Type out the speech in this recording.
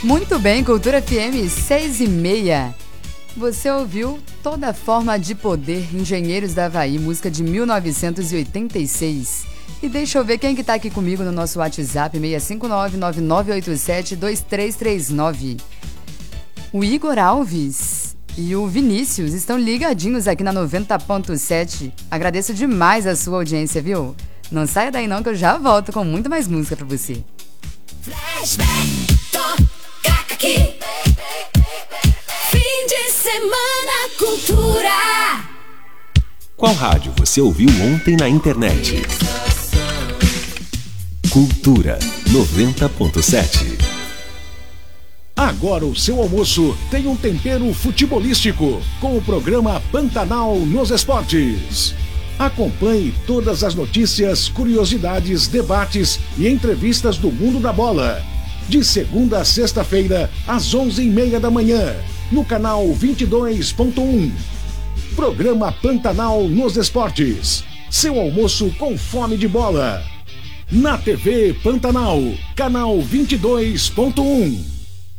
Muito bem, Cultura FM 6:30. Você ouviu Toda Forma de Poder, Engenheiros da Havaí, música de 1986. E deixa eu ver quem que tá aqui comigo no nosso WhatsApp, 659-9987-2339. O Igor Alves e o Vinícius estão ligadinhos aqui na 90.7. Agradeço demais a sua audiência, viu? Não saia daí não que eu já volto com muito mais música pra você. Flashback, toca aqui. Fim de semana, cultura. Qual rádio você ouviu ontem na internet? Cultura 90.7. Agora o seu almoço tem um tempero futebolístico com o programa Pantanal nos Esportes. Acompanhe todas as notícias, curiosidades, debates e entrevistas do mundo da bola. De segunda a sexta-feira, às 11:30 da manhã, no canal 22.1. Programa Pantanal nos Esportes. Seu almoço com fome de bola. Na TV Pantanal, canal 22.1.